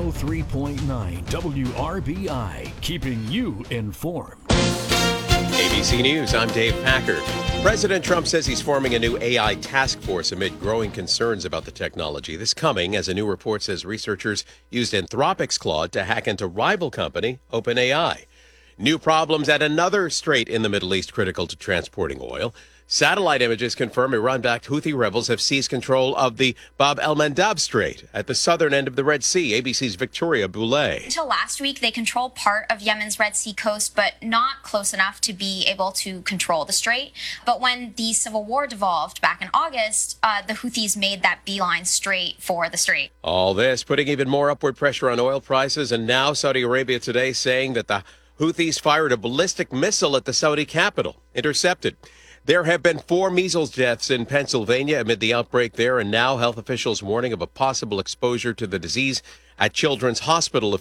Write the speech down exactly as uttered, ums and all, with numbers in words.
oh three point nine W R B I, keeping you informed. A B C News, I'm Dave Packard. President Trump says he's forming a new A I task force amid growing concerns about the technology. This coming as a new report says researchers used Anthropic's Claude to hack into rival company OpenAI. New problems at another strait in the Middle East critical to transporting oil. Satellite images confirm Iran-backed Houthi rebels have seized control of the Bab el-Mandab Strait at the southern end of the Red Sea. A B C's Victoria Boulay. Until last week, they controlled part of Yemen's Red Sea coast, but not close enough to be able to control the strait. But when the civil war devolved back in August, uh, the Houthis made that beeline straight for the strait. All this putting even more upward pressure on oil prices, and now Saudi Arabia today saying that the Houthis fired a ballistic missile at the Saudi capital, intercepted. There have been four measles deaths in Pennsylvania amid the outbreak there, and now health officials warning of a possible exposure to the disease at Children's Hospital of